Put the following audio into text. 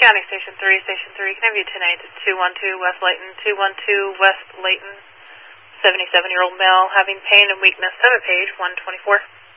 County, Station 3, Station 3. Can I have you tonight? It's 212 West Layton, 212 West Layton. 77-year-old male having pain and weakness. Have a page 124.